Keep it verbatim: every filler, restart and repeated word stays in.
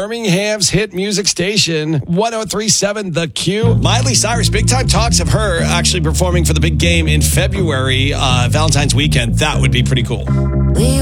Birmingham's hit music station, one oh three point seven The Q. Miley Cyrus, big time talks of her actually performing for the big game in February, uh, Valentine's weekend. That would be pretty cool. We